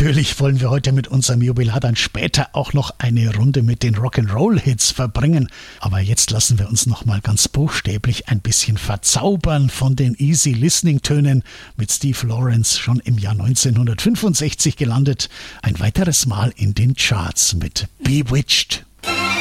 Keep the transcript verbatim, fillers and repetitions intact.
Natürlich wollen wir heute mit unserem Jubilar dann später auch noch eine Runde mit den Rock'n'Roll-Hits verbringen. Aber jetzt lassen wir uns noch mal ganz buchstäblich ein bisschen verzaubern von den Easy-Listening-Tönen, mit Steve Lawrence schon im Jahr neunzehnhundertfünfundsechzig gelandet. Ein weiteres Mal in den Charts mit Bewitched.